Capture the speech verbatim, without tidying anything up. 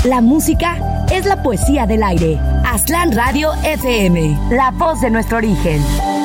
La música es la poesía del aire. Aztlán Radio F M, la voz de nuestro origen.